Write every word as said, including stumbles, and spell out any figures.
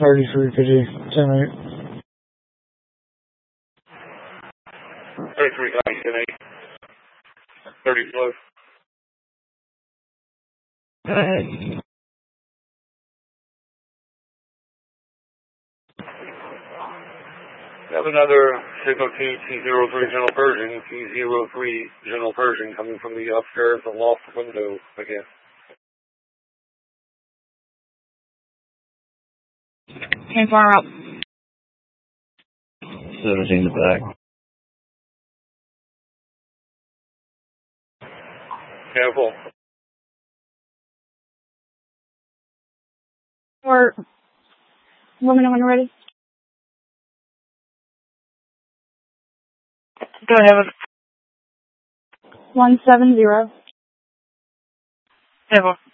thirty-three, could you send me? thirty-three, guys, ten eight. thirty close. Go ahead. We have another signal T T zero three General Pershing, T zero three General Pershing coming from the upstairs, the loft window, I guess. Came far up. seventeen to back. Careful. Or, let me know when you're ready. Go ahead. one seven zero. Careful.